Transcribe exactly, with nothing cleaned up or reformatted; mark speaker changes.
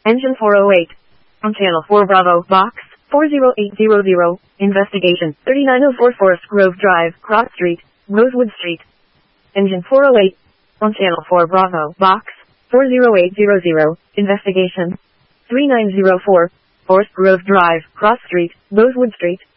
Speaker 1: Engine four oh eight. On Channel four Bravo, Box four oh eight hundred. Investigation. thirty-nine oh four Forest Grove Drive, Cross Street, Rosewood Street. Engine four oh eight. On Channel four Bravo, Box four oh eight hundred. Investigation. thirty-nine oh four Forest Grove Drive, Cross Street, Rosewood Street.